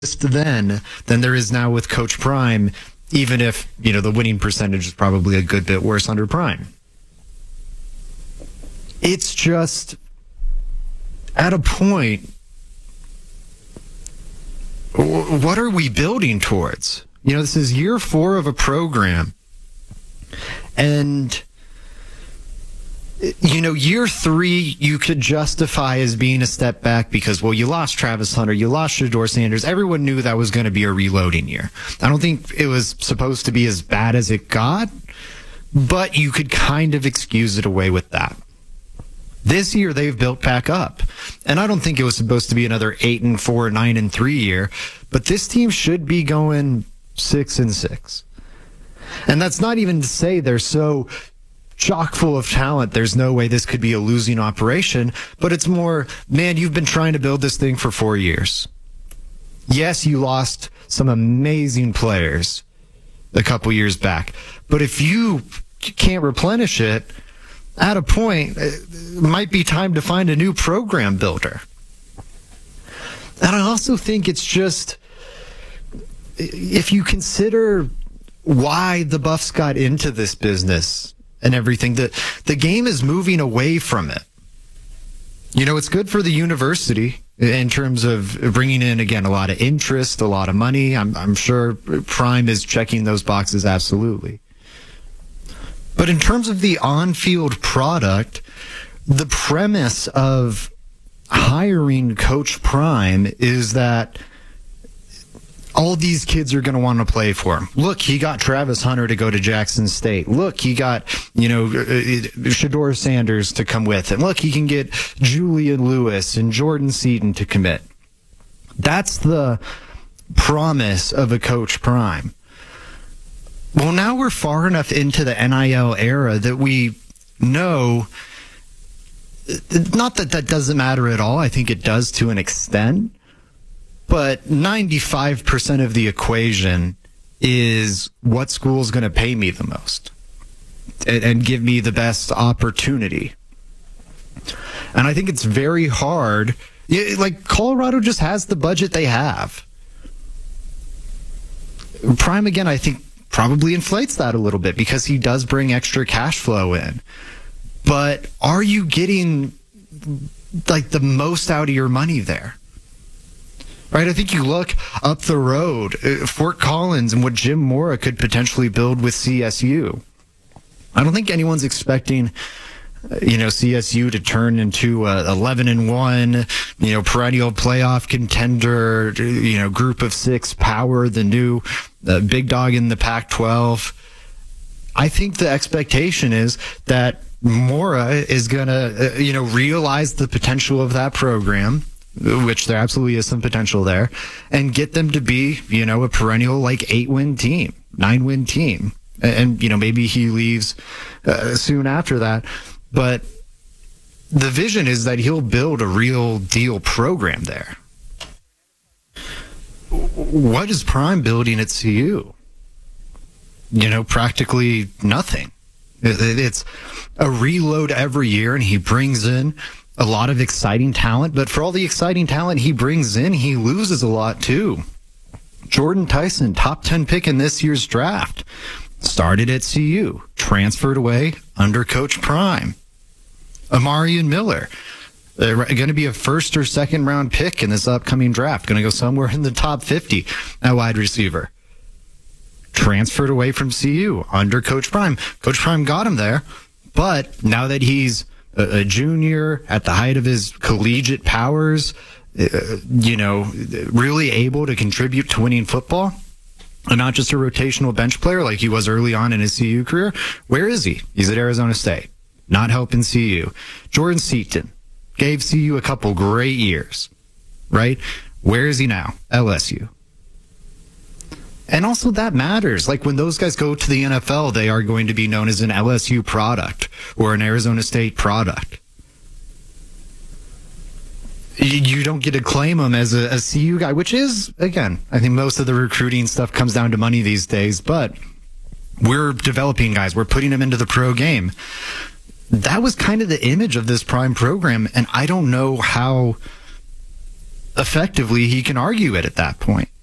then than there is now with Coach Prime, even if, the winning percentage is probably a good bit worse under Prime. It's just at a point, what are we building towards? This is year 4 of a program. And, year 3, you could justify as being a step back because, you lost Travis Hunter, you lost Shedeur Sanders. Everyone knew that was going to be a reloading year. I don't think it was supposed to be as bad as it got, but you could kind of excuse it away with that. This year, they've built back up. And I don't think it was supposed to be another 8-4, 9-3 year, but this team should be going 6-6. And that's not even to say they're so chock full of talent, there's no way this could be a losing operation, but it's more, man, you've been trying to build this thing for 4 years. Yes, you lost some amazing players a couple years back, but if you can't replenish it, at a point, it might be time to find a new program builder. And I also think it's just, if you consider why the Buffs got into this business and everything, the game is moving away from it. It's good for the university in terms of bringing in, again, a lot of interest, a lot of money. I'm sure Prime is checking those boxes absolutely. But in terms of the on-field product, the premise of hiring Coach Prime is that all these kids are going to want to play for him. Look, he got Travis Hunter to go to Jackson State. Look, he got, Shedeur Sanders to come with him. Look, he can get Julian Lewis and Jordan Seaton to commit. That's the promise of a Coach Prime. Well, now we're far enough into the NIL era that we know, not that doesn't matter at all. I think it does to an extent. But 95% of the equation is what school's going to pay me the most and give me the best opportunity. And I think it's very hard. Like, Colorado just has the budget they have. Prime, again, I think probably inflates that a little bit because he does bring extra cash flow in. But are you getting the most out of your money there? Right, I think you look up the road, Fort Collins and what Jim Mora could potentially build with CSU. I don't think anyone's expecting, CSU to turn into 11-1, perennial playoff contender, group of 6 power, the new big dog in the Pac-12. I think the expectation is that Mora is going to, realize the potential of that program, which there absolutely is some potential there, and get them to be, a perennial 8-win team, 9-win team. And, maybe he leaves soon after that. But the vision is that he'll build a real deal program there. What is Prime building at CU? Practically nothing. It's a reload every year, and he brings in a lot of exciting talent, but for all the exciting talent he brings in, he loses a lot too. Jordan Tyson, top 10 pick in this year's draft, started at CU, transferred away under Coach Prime. Amarian Miller, going to be a first or second round pick in this upcoming draft, going to go somewhere in the top 50 at wide receiver. Transferred away from CU under Coach Prime. Coach Prime got him there, but now that he's a junior at the height of his collegiate powers, really able to contribute to winning football, and not just a rotational bench player like he was early on in his CU career. Where is he? He's at Arizona State, not helping CU. Jordan Seaton gave CU a couple great years, right? Where is he now? LSU. And also that matters. When those guys go to the NFL, they are going to be known as an LSU product or an Arizona State product. You don't get to claim them as a CU guy, which is, again, I think most of the recruiting stuff comes down to money these days, but we're developing guys. We're putting them into the pro game. That was kind of the image of this Prime program, and I don't know how effectively he can argue it at that point.